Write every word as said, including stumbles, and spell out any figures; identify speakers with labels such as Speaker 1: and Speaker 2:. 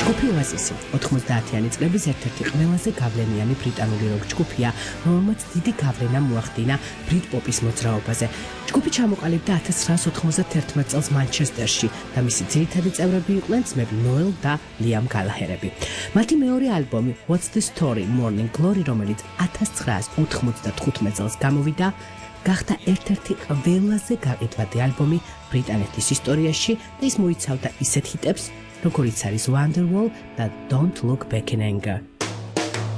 Speaker 1: ჯგუფი Oasis ოთხმოცდაათიანი წლების ერთ-ერთი ყველაზე გავლენიანი ბრიტანული როკ ჯგუფია, რომელმაც დიდი გავლენა მოახდინა ბრიტ-პოპის მოძრაობაზე. ჯგუფი ჩამოყალიბდა ათას ცხრაას ოთხმოცდათერთმეტ წელს მანჩესტერში და მისი ძირითადი წევრები იყვნენ ძმები ნოელ და ლიამ გალაჰერები. მათი მეორე ალბომი What's the Story Morning Glory, რომელიც ათას ცხრაას ოთხმოცდათხუთმეტ წელს გამოვიდა, გახდა ერთ-ერთი ყველაზე გაყიდვადი ალბომი ბრიტანეთის ისტორიაში და ის მოიცავდა ისეთ ჰიტებს, როგორიც არის Wonderwall და Don't Look Back in Anger.